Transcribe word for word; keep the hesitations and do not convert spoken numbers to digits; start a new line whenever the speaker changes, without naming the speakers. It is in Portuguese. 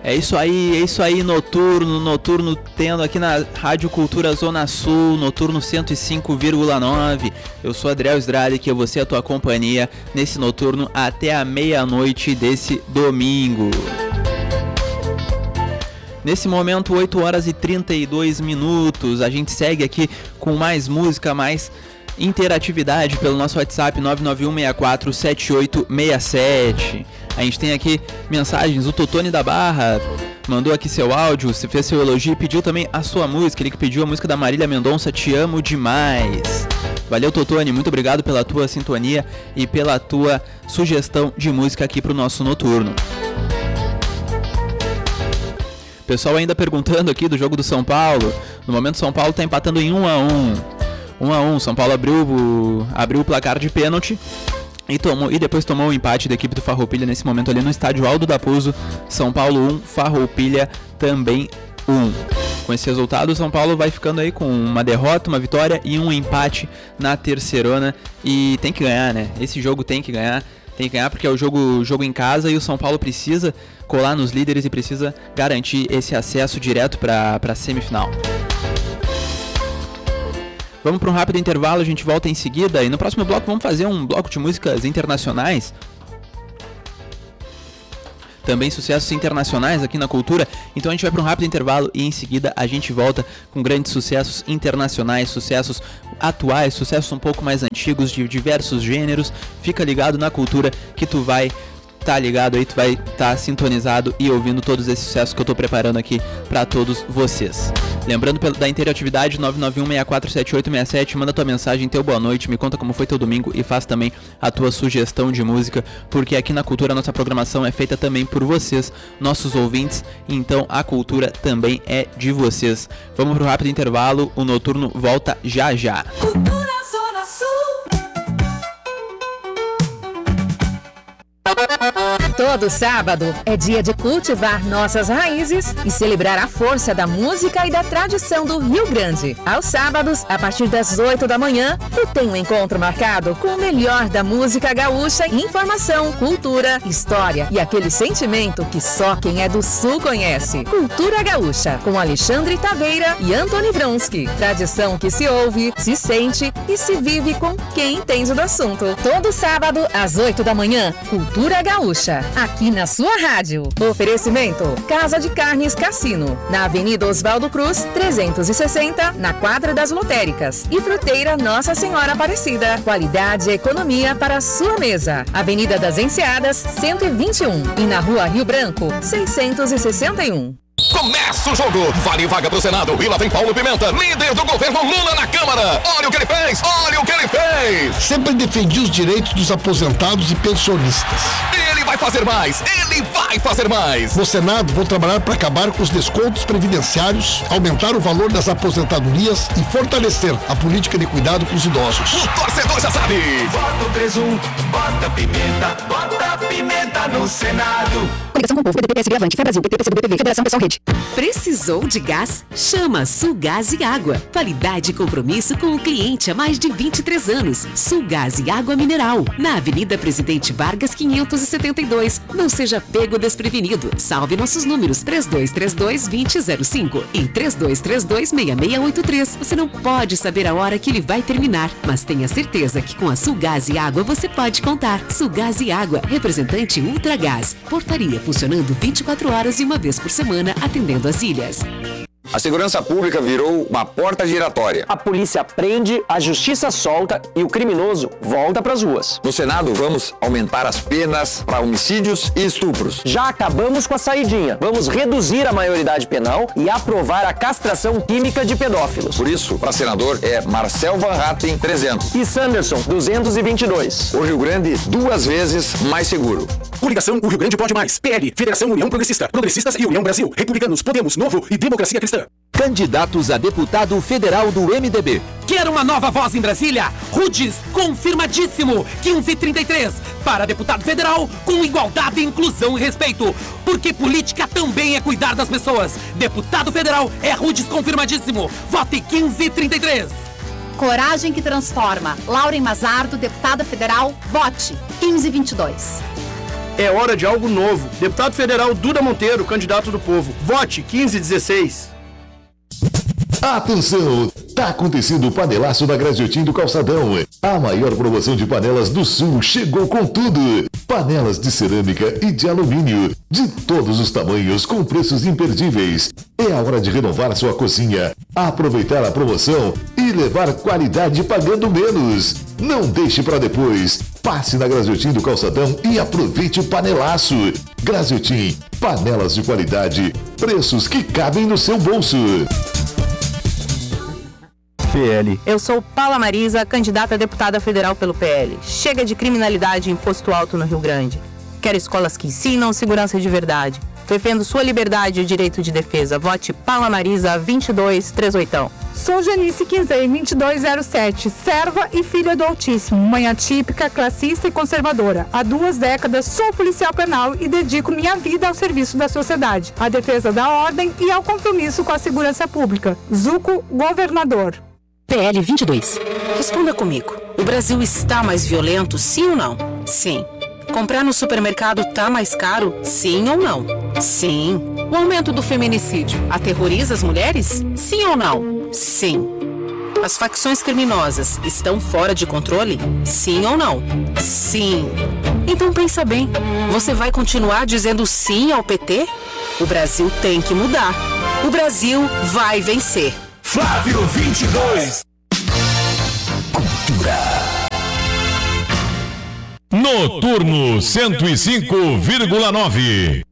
É isso aí, é isso aí, Noturno, Noturno tendo aqui na Rádio Cultura Zona Sul, Noturno cento e cinco vírgula nove. Eu sou Adriel Estrada, que eu vou ser a tua companhia nesse Noturno até a meia-noite desse domingo. Nesse momento, oito horas e trinta e dois minutos, a gente segue aqui com mais música, mais interatividade pelo nosso WhatsApp nove nove um seis quatro sete oito seis sete. A gente tem aqui mensagens, o Totone da Barra mandou aqui seu áudio, se fez seu elogio e pediu também a sua música, ele que pediu a música da Marília Mendonça, Te Amo Demais. Valeu, Totone, muito obrigado pela tua sintonia e pela tua sugestão de música aqui pro nosso Noturno. Pessoal ainda perguntando aqui do jogo do São Paulo, no momento São Paulo tá empatando em um a um. um a um, São Paulo abriu, abriu o placar de pênalti e, tomou, e depois tomou o empate da equipe do Farroupilha nesse momento ali no estádio Aldo da Pouso. São Paulo um, Farroupilha também um. Com esse resultado, o São Paulo vai ficando aí com uma derrota, uma vitória e um empate na terceirona. E tem que ganhar, né? Esse jogo tem que ganhar. Tem que ganhar porque é o jogo, jogo em casa e o São Paulo precisa colar nos líderes e precisa garantir esse acesso direto para a semifinal. Vamos para um rápido intervalo, a gente volta em seguida e no próximo bloco vamos fazer um bloco de músicas internacionais. Também sucessos internacionais aqui na cultura, então a gente vai para um rápido intervalo e em seguida a gente volta com grandes sucessos internacionais, sucessos atuais, sucessos um pouco mais antigos de diversos gêneros. Fica ligado na cultura que tu vai tá ligado aí, tu vai estar tá sintonizado e ouvindo todos esses sucessos que eu tô preparando aqui para todos vocês. Lembrando da interatividade nove nove um seis quatro sete oito seis sete, manda tua mensagem, teu boa noite, me conta como foi teu domingo e faz também a tua sugestão de música, porque aqui na Cultura a nossa programação é feita também por vocês, nossos ouvintes, então a cultura também é de vocês. Vamos pro rápido intervalo, o Noturno volta já já. Cultura Zona Sul.
Todo sábado é dia de cultivar nossas raízes e celebrar a força da música e da tradição do Rio Grande. Aos sábados, a partir das oito da manhã, tu tem um encontro marcado com o melhor da música gaúcha, informação, cultura, história e aquele sentimento que só quem é do Sul conhece. Cultura Gaúcha, com Alexandre Taveira e Antony Vronsky. Tradição que se ouve, se sente e se vive com quem entende do assunto. Todo sábado, às oito da manhã, Cultura Gaúcha. Aqui na sua rádio. Oferecimento: Casa de Carnes Cassino, na Avenida Oswaldo Cruz, trezentos e sessenta, na Quadra das Lotéricas. E Fruteira Nossa Senhora Aparecida. Qualidade e economia para a sua mesa. Avenida das Enseadas, cento e vinte e um. E na Rua Rio Branco, seiscentos e sessenta e um.
Começa o jogo, vale vaga pro Senado e lá vem Paulo Pimenta, líder do governo Lula na Câmara. Olha o que ele fez, olha o que ele fez.
Sempre defendi os direitos dos aposentados e pensionistas.
Ele vai fazer mais, ele vai fazer mais.
No Senado vou trabalhar para acabar com os descontos previdenciários, aumentar o valor das aposentadorias e fortalecer a política de cuidado com os idosos.
O torcedor já sabe.
Bota presunto, bota pimenta, bota pimenta no Senado.
Conexão com o povo, P D P, P S B Avante, Fé Brasil, P T P C B P V, Federação Pessoal Rede.
Precisou de gás? Chama Sulgás e Água. Qualidade e compromisso com o cliente há mais de vinte e três anos. Sulgás e Água Mineral. Na Avenida Presidente Vargas, quinhentos e setenta e dois. Não seja pego desprevenido. Salve nossos números três dois três dois, dois zero zero cinco e três dois três dois, seis seis oito três. Você não pode saber a hora que ele vai terminar, mas tenha certeza que com a Sulgás e Água você pode contar. Sulgás e Água, representante Ultragás. Portaria funcionando vinte e quatro horas e uma vez por semana, atendendo as ilhas.
A segurança pública virou uma porta giratória.
A polícia prende, a justiça solta e o criminoso volta pras ruas.
No Senado, vamos aumentar as penas para homicídios e estupros.
Já acabamos com a saidinha. Vamos reduzir a maioridade penal e aprovar a castração química de pedófilos.
Por isso, para senador é Marcel Van Hatten, trezentos.
E Sanderson, duzentos e vinte e dois.
O Rio Grande, duas vezes mais seguro.
Coligação, o Rio Grande pode mais. P L, Federação União Progressista, Progressistas e União Brasil, Republicanos, Podemos, Novo e Democracia Cristã.
Candidatos a deputado federal do M D B.
Quer uma nova voz em Brasília? Rudes, confirmadíssimo, quinze e trinta e três. Para deputado federal, com igualdade, inclusão e respeito. Porque política também é cuidar das pessoas. Deputado federal é Rudes, confirmadíssimo. Vote quinze e trinta e três.
Coragem que transforma. Lauren Mazardo, deputada federal, vote quinze e vinte e dois. É hora de algo novo. Deputado Federal Duda Monteiro, candidato do povo. Vote quinze dezesseis.
Atenção! Tá acontecendo o panelaço da Graziotin do Calçadão. A maior promoção de panelas do Sul chegou com tudo. Panelas de cerâmica e de alumínio, de todos os tamanhos, com preços imperdíveis. É a hora de renovar sua cozinha, aproveitar a promoção e levar qualidade pagando menos. Não deixe para depois. Passe na Graziotin do Calçadão e aproveite o panelaço. Graziotin, panelas de qualidade, preços que cabem no seu bolso.
P L. Eu sou Paula Marisa, candidata a deputada federal pelo P L. Chega de criminalidade e imposto alto no Rio Grande. Quero escolas que ensinam segurança de verdade. Defendo sua liberdade e o direito de defesa. Vote Paula Marisa vinte e dois trinta e oito.
Sou Janice Quinzei, vinte e dois zero sete, serva e filha do Altíssimo, mãe atípica, classista e conservadora. Há duas décadas sou policial penal e dedico minha vida ao serviço da sociedade, à defesa da ordem e ao compromisso com a segurança pública. Zuco, governador.
P L vinte e dois. Responda comigo. O Brasil está mais violento, sim ou não? Sim. Comprar no supermercado tá mais caro, sim ou não? Sim. O aumento do feminicídio aterroriza as mulheres? Sim ou não? Sim. As facções criminosas estão fora de controle? Sim ou não? Sim. Então pensa bem, você vai continuar dizendo sim ao P T? O Brasil tem que mudar. O Brasil vai vencer.
Flávio vinte e dois.
Cultura. Noturno cento e cinco vírgula nove.